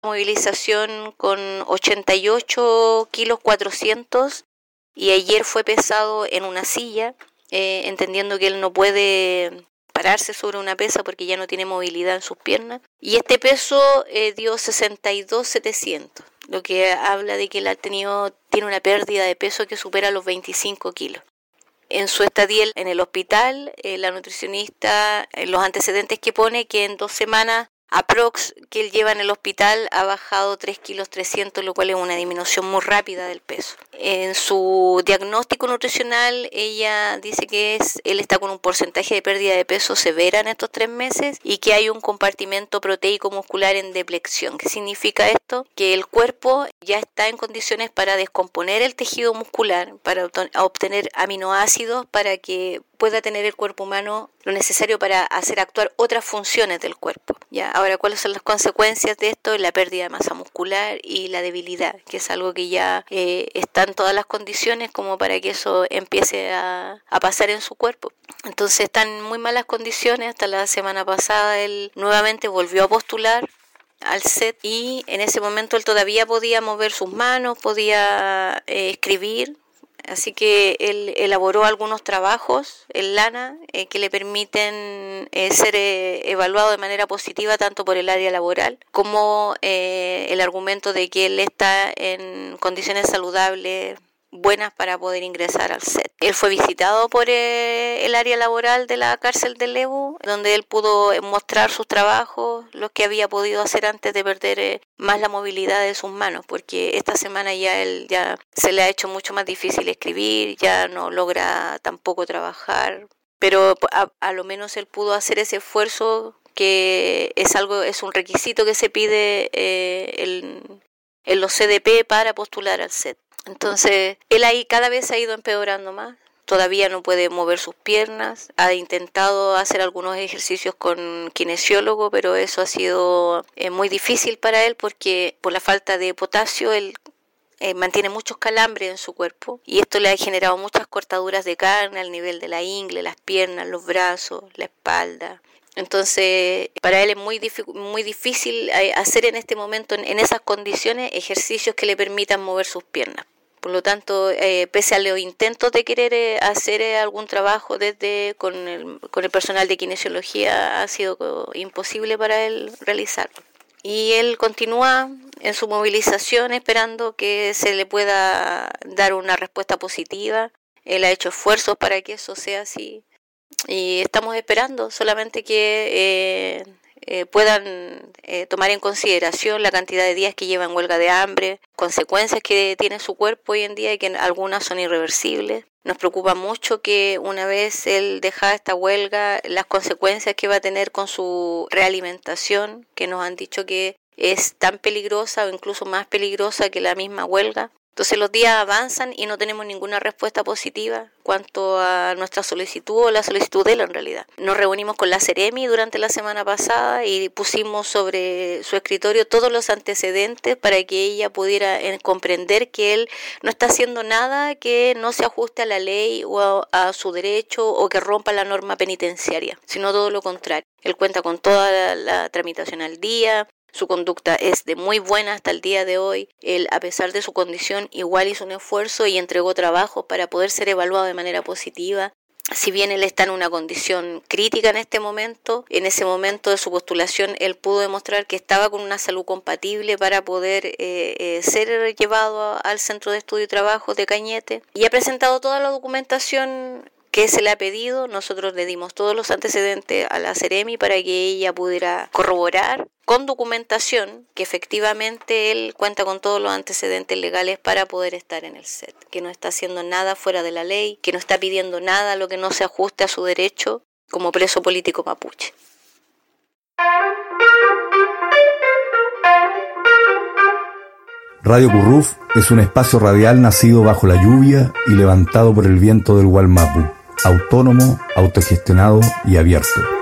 movilización con 88 kilos 400 y ayer fue pesado en una silla, entendiendo que él no puede pararse sobre una pesa porque ya no tiene movilidad en sus piernas, y este peso dio 62.700, lo que habla de que él tiene una pérdida de peso que supera los 25 kilos. En su estadía en el hospital, la nutricionista, los antecedentes que pone, que en 2 semanas aprox que él lleva en el hospital ha bajado 3 kilos 300, lo cual es una disminución muy rápida del peso. En su diagnóstico nutricional, ella dice que él está con un porcentaje de pérdida de peso severa en estos 3 meses y que hay un compartimento proteico muscular en depleción. ¿Qué significa esto? Que el cuerpo ya está en condiciones para descomponer el tejido muscular, para obtener aminoácidos para que pueda tener el cuerpo humano lo necesario para hacer actuar otras funciones del cuerpo. ¿Ya? Ahora, ¿cuáles son las consecuencias de esto? La pérdida de masa muscular y la debilidad, que es algo que ya están todas las condiciones como para que eso empiece a pasar en su cuerpo. Entonces están en muy malas condiciones. Hasta la semana pasada él nuevamente volvió a postular al SET y en ese momento él todavía podía mover sus manos, podía escribir. Así que él elaboró algunos trabajos en lana que le permiten ser evaluado de manera positiva tanto por el área laboral como el argumento de que él está en condiciones saludables buenas para poder ingresar al SET. Él fue visitado por el área laboral de la cárcel de Lebu, donde él pudo mostrar sus trabajos, los que había podido hacer antes de perder más la movilidad de sus manos, porque esta semana ya se le ha hecho mucho más difícil escribir, ya no logra tampoco trabajar, pero a lo menos él pudo hacer ese esfuerzo que es un requisito que se pide en los CDP para postular al SET. Entonces, él ahí cada vez ha ido empeorando más, todavía no puede mover sus piernas, ha intentado hacer algunos ejercicios con kinesiólogo, pero eso ha sido muy difícil para él porque por la falta de potasio él mantiene muchos calambres en su cuerpo y esto le ha generado muchas cortaduras de carne al nivel de la ingle, las piernas, los brazos, la espalda. Entonces, para él es muy difícil hacer en este momento, en esas condiciones, ejercicios que le permitan mover sus piernas. Por lo tanto, pese a los intentos de querer hacer algún trabajo con el personal de kinesiología, ha sido imposible para él realizarlo. Y él continúa en su movilización esperando que se le pueda dar una respuesta positiva. Él ha hecho esfuerzos para que eso sea así. Y estamos esperando solamente que puedan tomar en consideración la cantidad de días que lleva en huelga de hambre, consecuencias que tiene su cuerpo hoy en día y que algunas son irreversibles. Nos preocupa mucho que una vez él deja esta huelga, las consecuencias que va a tener con su realimentación, que nos han dicho que es tan peligrosa o incluso más peligrosa que la misma huelga. Entonces los días avanzan y no tenemos ninguna respuesta positiva cuanto a nuestra solicitud o la solicitud de él en realidad. Nos reunimos con la Seremi durante la semana pasada y pusimos sobre su escritorio todos los antecedentes para que ella pudiera comprender que él no está haciendo nada que no se ajuste a la ley o a su derecho o que rompa la norma penitenciaria, sino todo lo contrario. Él cuenta con toda la tramitación al día. Su conducta es de muy buena hasta el día de hoy. Él, a pesar de su condición, igual hizo un esfuerzo y entregó trabajos para poder ser evaluado de manera positiva. Si bien él está en una condición crítica en este momento, en ese momento de su postulación él pudo demostrar que estaba con una salud compatible para poder ser llevado al Centro de Estudio y Trabajo de Cañete y ha presentado toda la documentación que se le ha pedido. Nosotros le dimos todos los antecedentes a la Seremi para que ella pudiera corroborar con documentación que efectivamente él cuenta con todos los antecedentes legales para poder estar en el SET, que no está haciendo nada fuera de la ley, que no está pidiendo nada a lo que no se ajuste a su derecho como preso político mapuche. Radio Curruf es un espacio radial nacido bajo la lluvia y levantado por el viento del Gualmapu, autónomo, autogestionado y abierto.